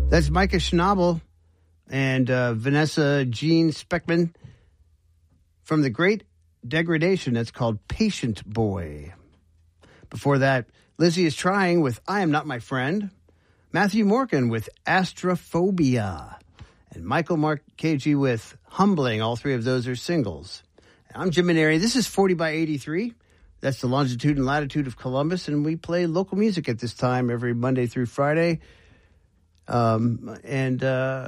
That's Micah Schnabel and Vanessa Jean Speckman from The Great Degradation. That's called Patient Boy. Before that, Lizzie is Trying with I Am Not My Friend. Matthew Morgan with Astrophobia. And Michael Marchese with Humbling. All three of those are singles. I'm Jim Maneri. This is 40 by 83. That's the longitude and latitude of Columbus. And we play local music at this time every Monday through Friday. I've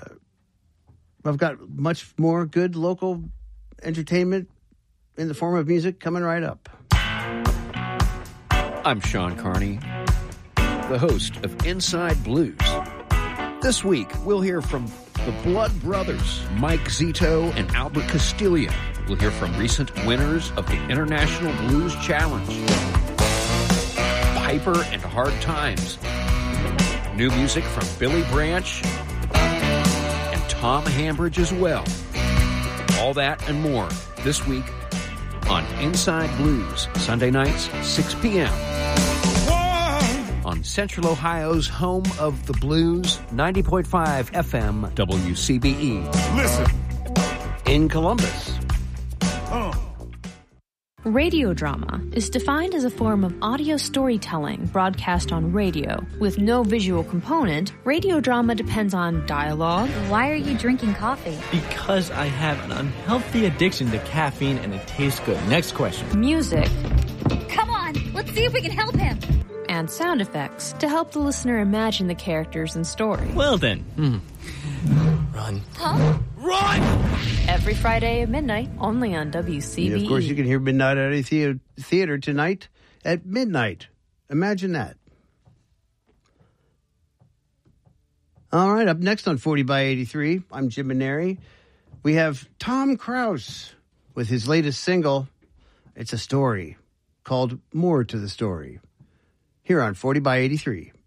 got much more good local entertainment in the form of music coming right up. I'm Sean Carney, the host of Inside Blues. This week, we'll hear from the Blood Brothers, Mike Zito and Albert Castillo. We'll hear from recent winners of the International Blues Challenge, Piper and Hard Times, new music from Billy Branch and Tom Hambridge as well. All that and more this week on Inside Blues, Sunday nights, 6 p.m. on Central Ohio's home of the blues, 90.5 FM WCBE. Listen. In Columbus. Radio drama is defined as a form of audio storytelling broadcast on radio. With no visual component, radio drama depends on dialogue. Why are you drinking coffee? Because I have an unhealthy addiction to caffeine and it tastes good. Next question. Music. Come on, let's see if we can help him. And sound effects to help the listener imagine the characters and story. Well then. Run. Huh? Run! Every Friday at midnight, only on WCBE. And of course, you can hear Midnight at a Theater tonight at midnight. Imagine that. All right, up next on 40 by 83, I'm Jim Maneri. We have Tom Krause with his latest single. It's a story called More to the Story. Here on 40 by 83.